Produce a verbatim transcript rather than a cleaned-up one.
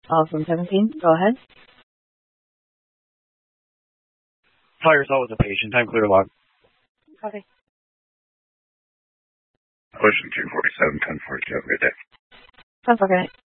Uh, from seventeen, go ahead. Fire assault with a patient. Time clear log. Copy. Question two forty-seven, ten forty-two. Good day. ten forty-eight.